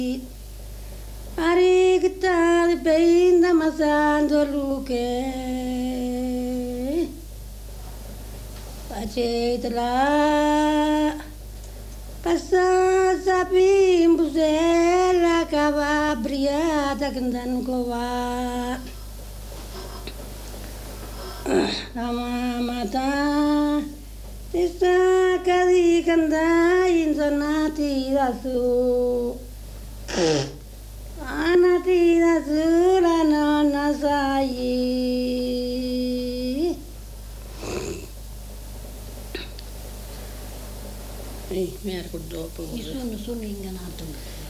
Ari kita beinda masando luke Pacetla Passa sapi mbuzela Cavabria da gandan kova Mata Tista kadi kanda Inzonati rasu Anati rasula nana sai mi ero dopo Mi sono inganato.